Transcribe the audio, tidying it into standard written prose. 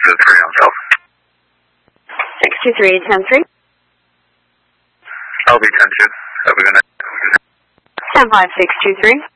3 on South. 623-10-3. LB 10-2. Have a good night. Stand by 623.